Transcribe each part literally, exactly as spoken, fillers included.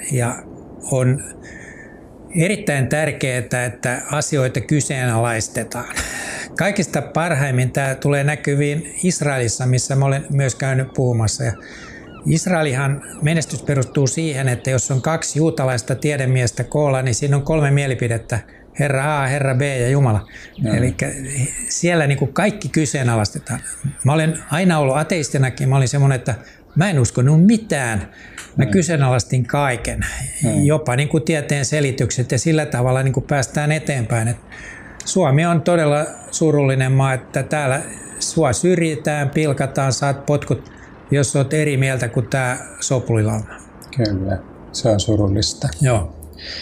ja on erittäin tärkeää, että asioita kyseenalaistetaan. Kaikista parhaimmin tämä tulee näkyviin Israelissa, missä mä olen myös käynyt puhumassa. Ja Israelihan menestys perustuu siihen, että jos on kaksi juutalaista tiedemiestä koolla, niin siinä on kolme mielipidettä. Herra A, Herra B ja Jumala. Mm. Eli siellä niin kuin kaikki kyseenalaistetaan. Mä olen aina ollut ateistinakin. Mä olin semmoinen, että mä en uskonut mitään. Mä mm. kyseenalaistin kaiken. Mm. Jopa niin kuin tieteen selitykset ja sillä tavalla niin kuin päästään eteenpäin. Et Suomi on todella surullinen maa, että täällä sua syrjitään, pilkataan, saat potkut, jos olet eri mieltä kuin tämä sopulilauma. Kyllä, se on surullista. Joo.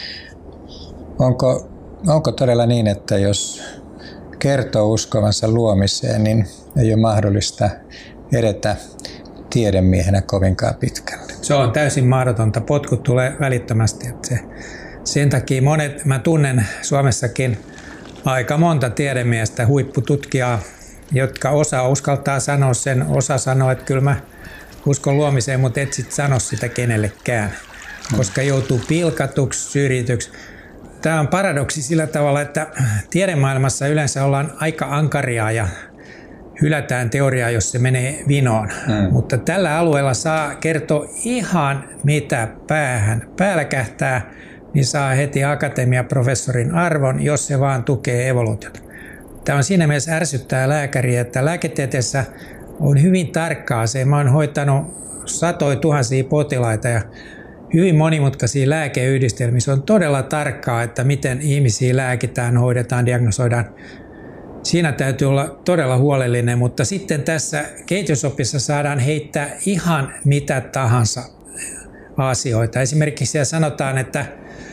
Onko, onko todella niin, että jos kertoo uskovansa luomiseen, niin ei ole mahdollista edetä tiedemiehenä kovinkaan pitkälle? Se on täysin mahdotonta. Potkut tulee välittömästi. Että se, sen takia monet, mä tunnen Suomessakin aika monta tiedemiestä, huippututkijaa, jotka osa uskaltaa sanoa sen, osa sanoo, että kyllä mä uskon luomiseen, mutta et sit sano sitä kenellekään, koska joutuu pilkatuksi, syrjityksi. Tämä on paradoksi sillä tavalla, että tiedemaailmassa yleensä ollaan aika ankaria ja hylätään teoriaa, jos se menee vinoon. Mm. Mutta tällä alueella saa kertoa ihan mitä päähän päällä kähtää, niin saa heti akatemiaprofessorin arvon, jos se vaan tukee evoluutiota. Tämä on siinä mielessä ärsyttää lääkäriä, että lääketieteessä on hyvin tarkkaa se. Mä oon hoitanut satoja tuhansia potilaita ja hyvin monimutkaisia lääkeyhdistelmiä. Se on todella tarkkaa, että miten ihmisiä lääkitään, hoidetaan, diagnosoidaan. Siinä täytyy olla todella huolellinen, mutta sitten tässä kehitysopissa saadaan heittää ihan mitä tahansa asioita. Esimerkiksi siellä sanotaan, että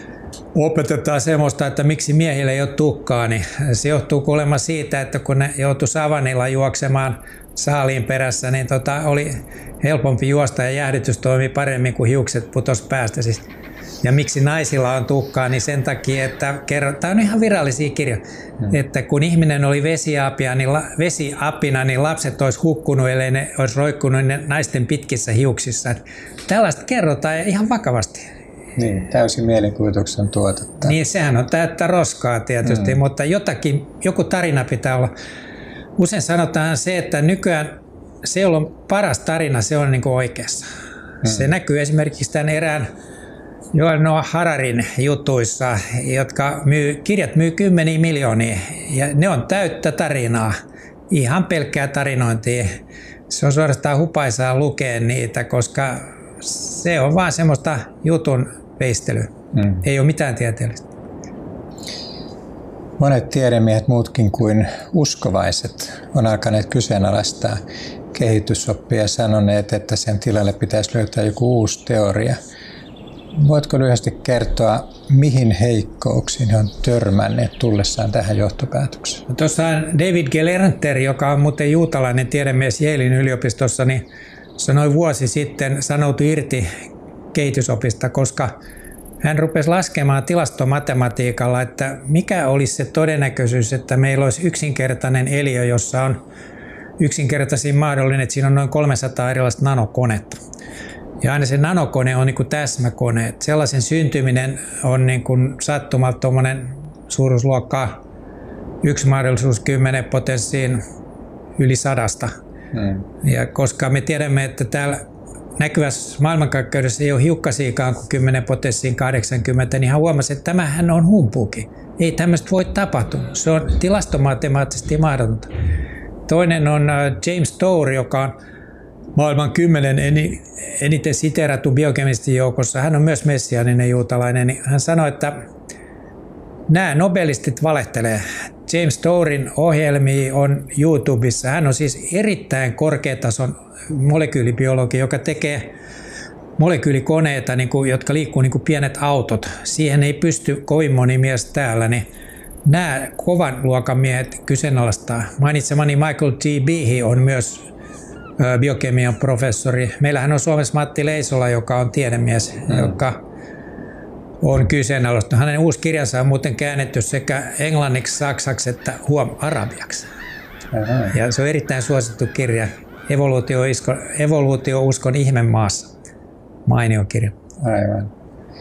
opetetaan semmoista, että miksi miehillä ei ole tukkaa, niin se johtuu kuulemma siitä, että kun ne joutui savannilla juoksemaan saaliin perässä, niin tota, oli helpompi juosta ja jäähdytys toimi paremmin, kuin hiukset putos päästä. Siis. Ja miksi naisilla on tukkaa, niin sen takia, että kerro, tämä on ihan virallisia kirjoja, hmm. että kun ihminen oli vesiapina, niin, la, vesiapina, niin lapset olisi hukkunut, ellei ne olisi roikkunut ne naisten pitkissä hiuksissa. Että tällaista kerrotaan ihan vakavasti. Niin, täysin mielikuvituksen tuotetta. Niin, sehän on täyttä roskaa tietysti, mm. mutta jotakin, joku tarina pitää olla. Usein sanotaan se, että nykyään se, jolla on paras tarina, se on niin kuin oikeassa. Mm. Se näkyy esimerkiksi tämän erään Joel Noah Hararin jutuissa, jotka myy, kirjat myy kymmeniä miljoonia ja ne on täyttä tarinaa, ihan pelkkää tarinointia. Se on suorastaan hupaisaa lukea niitä, koska se on vaan semmoista jutun veistelyä. Mm. Ei ole mitään tieteellistä. Monet tiedemiehet muutkin kuin uskovaiset on alkaneet kyseenalaistaa kehitysoppia ja sanoneet, että sen tilalle pitäisi löytää joku uusi teoria. Voitko lyhyesti kertoa, mihin heikkouksiin he on törmänneet tullessaan tähän johtopäätökseen? No, tuossa David Gelernter, joka on muuten juutalainen tiedemies Yalein yliopistossa, niin sanoi vuosi sitten, sanoutui irti kehitysopista, koska hän rupesi laskemaan tilastomatematiikalla, että mikä olisi se todennäköisyys, että meillä olisi yksinkertainen eliö, jossa on yksinkertaisin mahdollinen, että siinä on noin kolmesataa erilaista nanokonetta. Ja aina se nanokone on niin kuin täsmäkone. Että sellaisen syntyminen on niin kuin sattumalta tuommoinen suuruusluokka yksi mahdollisuus kymmenen potenssiin yli sadasta. Hmm. Ja koska me tiedämme, että täällä näkyvässä maailmankaikkeudessa ei ole hiukkasiakaan kuin kymmenen potenssiin kahdeksankymmentä, niin hän huomasi, että tämähän on humpuuki. Ei tämmöistä voi tapahtua. Se on tilastomatemaattisesti mahdotonta. Toinen on James Tour, joka on maailman kymmenen eniten siteerattu biokemisti joukossa. Hän on myös messiaaninen juutalainen. Hän sanoi, että nämä nobelistit valehtelee. James Tourin ohjelmia on YouTubessa. Hän on siis erittäin korkeatason molekyylibiologi, joka tekee molekyylikoneita, niin kuin, jotka liikkuu niin kuin pienet autot. Siihen ei pysty kovin moni mies täällä. Niin nämä kovan luokan miehet kyseenalaistaa. Mainitsemani Michael T. Behe on myös biokemian professori. Meillähän on Suomessa Matti Leisola, joka on tiedemies, mm. joka on kyseenalaista. Hänen uusi kirjansa on muuten käännetty sekä englanniksi, saksaksi että huom arabiaksi. Aha. Ja se on erittäin suosittu kirja. Evoluutio-uskon ihme maassa. Mainio kirja. Aivan.